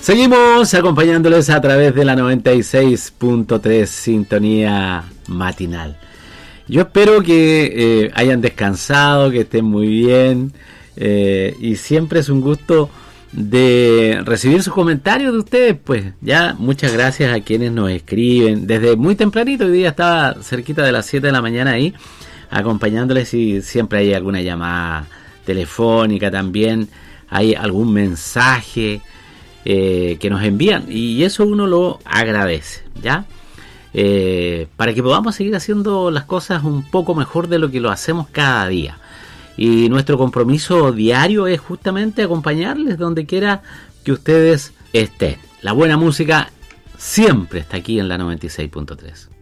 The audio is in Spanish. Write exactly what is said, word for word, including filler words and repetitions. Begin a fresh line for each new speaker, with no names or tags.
Seguimos acompañándoles a través de la noventa y seis punto tres Sintonía Matinal. Yo espero que eh, hayan descansado, que estén muy bien, eh, y siempre es un gusto de recibir sus comentarios de ustedes. Pues ya muchas gracias a quienes nos escriben desde muy tempranito. Hoy día estaba cerquita de las siete de la mañana ahí acompañándoles, y siempre hay alguna llamada telefónica, también hay algún mensaje eh, que nos envían, y eso uno lo agradece, ¿ya? Eh, para que podamos seguir haciendo las cosas un poco mejor de lo que lo hacemos cada día. Y nuestro compromiso diario es justamente acompañarles donde quiera que ustedes estén. La buena música siempre está aquí en la noventa y seis punto tres.